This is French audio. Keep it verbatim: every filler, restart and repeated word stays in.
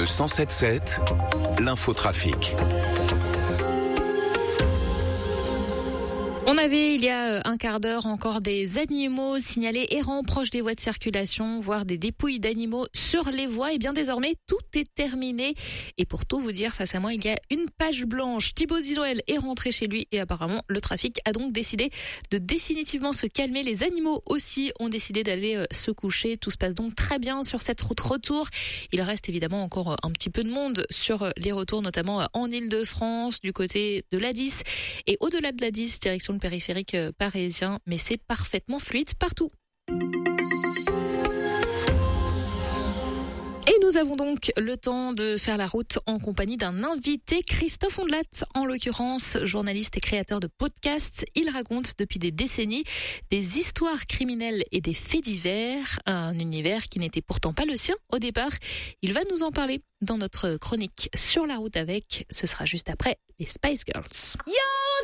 cent sept sept, l'infotrafic. On avait, il y a un quart d'heure, encore des animaux signalés errants proches des voies de circulation, voire des dépouilles d'animaux sur les voies. Et bien désormais, tout est terminé. Et pour tout vous dire, face à moi, il y a une page blanche. Thibaut Zinoël est rentré chez lui et apparemment, le trafic a donc décidé de définitivement se calmer. Les animaux aussi ont décidé d'aller se coucher. Tout se passe donc très bien sur cette route retour. Il reste évidemment encore un petit peu de monde sur les retours, notamment en Île-de-France, du côté de l'A dix. Et au-delà de l'A dix, direction le périphérique parisien, mais c'est parfaitement fluide partout. Et nous avons donc le temps de faire la route en compagnie d'un invité, Christophe Ondelat, en l'occurrence, journaliste et créateur de podcasts. Il raconte depuis des décennies des histoires criminelles et des faits divers, un univers qui n'était pourtant pas le sien au départ. Il va nous en parler dans notre chronique Sur la route avec, ce sera juste après les Spice Girls. Yo